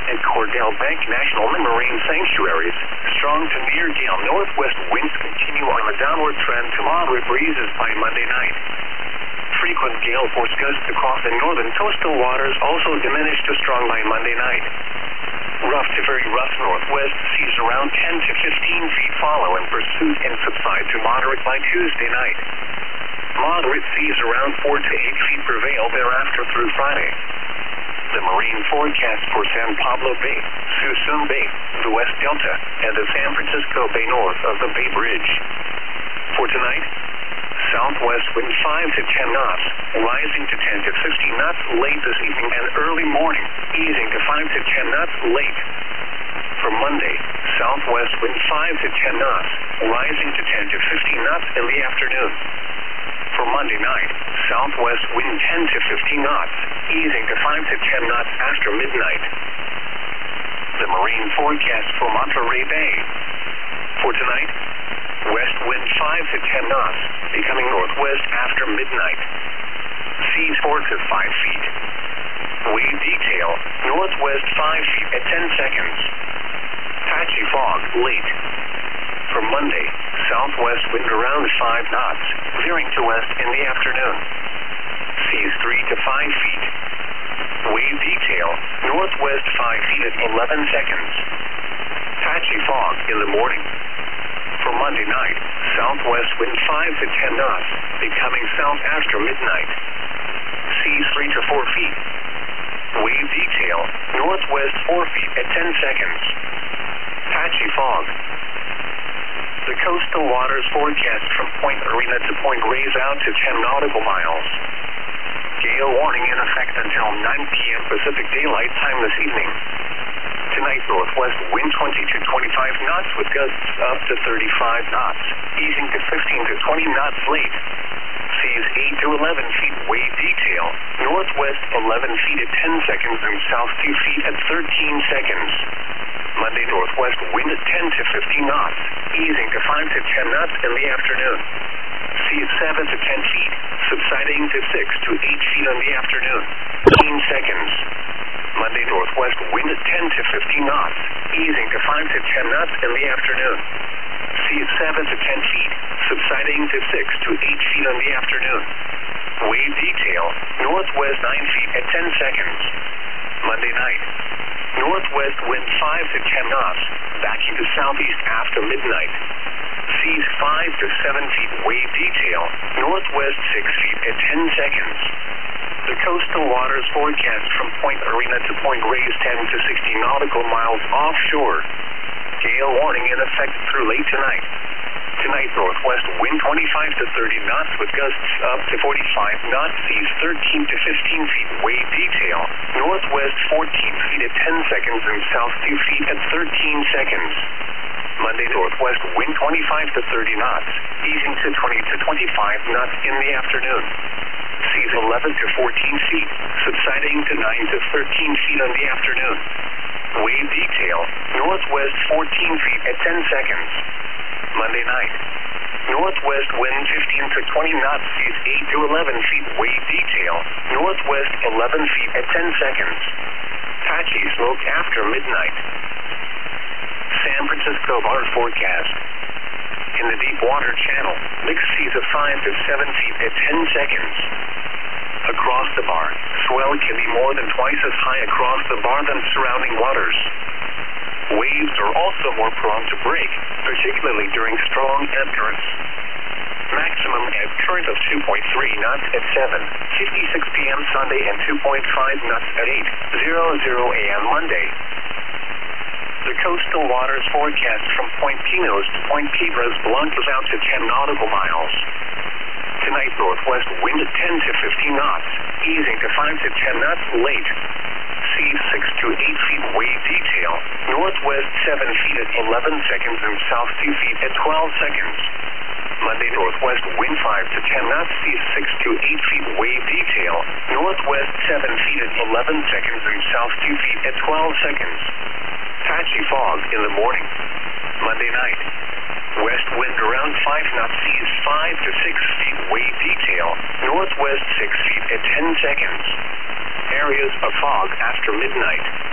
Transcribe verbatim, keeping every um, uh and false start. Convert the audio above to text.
and Cordell Bank National Marine Sanctuaries. Strong to near gale northwest winds continue on a downward trend to moderate breezes by Monday night. Frequent gale force gusts across the northern coastal waters also diminish to strong by Monday night. Rough to very rough northwest seas around ten to fifteen feet follow in pursuit and subside to moderate by Tuesday night. Moderate seas around four to eight feet prevail thereafter through Friday. The marine forecast for San Pablo Bay, Suisun Bay, the West Delta, and the San Francisco Bay north of the Bay Bridge. For tonight, southwest wind five to ten knots, rising to ten to fifteen knots late this evening and early morning, easing to five to ten knots late. For Monday, southwest wind five to ten knots, rising to ten to fifteen knots in the afternoon. For Monday night, southwest wind ten to fifteen knots, easing to five to ten knots after midnight. The marine forecast for Monterey Bay. For tonight, west wind five to ten knots, becoming northwest after midnight. Seas four to five feet. Wave detail, northwest five feet at ten seconds. Patchy fog, late. For Monday, southwest wind around five knots, veering to west in the afternoon. Seas three to five feet. Wave detail, northwest five feet at eleven seconds. Patchy fog in the morning. For Monday night, southwest wind five to ten knots, becoming south after midnight. Seas three to four feet. Wave detail, northwest four feet at ten seconds. Patchy fog. The coastal waters forecast from Point Arena to Point Reyes out to ten nautical miles. Gale warning in effect until nine p.m. Pacific Daylight Time this evening. Tonight, northwest wind twenty to twenty-five knots with gusts up to thirty-five knots, easing to fifteen to twenty knots late. Seas eight to eleven feet. Wave detail, northwest eleven feet at ten seconds and south two feet at thirteen seconds. Monday, northwest wind at ten to fifteen knots, easing to five to ten knots in the afternoon. Seas seven to ten feet, subsiding to six to eight feet in the afternoon. fifteen seconds. Monday, northwest wind at ten to fifteen knots, easing to five to ten knots in the afternoon. Seas seven to ten feet, subsiding to six to eight feet in the afternoon. Wave detail, northwest nine feet at ten seconds. Monday night, northwest wind five to ten knots, backing to southeast after midnight. Seas five to seven feet. Wave detail, northwest six feet at ten seconds. The coastal waters forecast from Point Arena to Point Reyes ten to sixty nautical miles offshore. Gale warning in effect through late tonight. Tonight, northwest wind twenty-five to thirty knots with gusts up to forty-five knots. Seas thirteen to fifteen feet. Wave detail, northwest fourteen feet at ten seconds and south two feet at thirteen seconds. Monday, northwest wind twenty-five to thirty knots, easing to twenty to twenty-five knots in the afternoon. Seas eleven to fourteen feet, subsiding to nine to thirteen feet in the afternoon. Wave detail, northwest fourteen feet at ten seconds. Monday night, northwest wind fifteen to twenty knots, seas eight to eleven feet. Wave detail, northwest eleven feet at ten seconds. Patchy smoke after midnight. San Francisco bar forecast. In the deep water channel, mixed seas of five to seven feet at ten seconds. Across the bar, swell can be more than twice as high across the bar than surrounding waters. Waves are also more prone to break, particularly during strong ebb currents. Maximum ebb current of two point three knots at seven fifty-six p.m. Sunday and two point five knots at eight hundred a.m. Monday. The coastal waters forecast from Point Pinos to Point Piedras Blancas out to ten nautical miles. Tonight, northwest wind at ten to fifteen knots, easing to five to ten knots late. Seas six to eight feet. Wave detail, northwest seven feet at eleven seconds and south two feet at twelve seconds. Monday, northwest wind five to ten knots, seas six to eight feet. Wave detail, northwest seven feet at eleven seconds and south two feet at twelve seconds. Patchy fog in the morning. Monday night, west wind around five knots, seas five to six feet. Wave detail, northwest six feet at ten seconds. Areas of fog after midnight.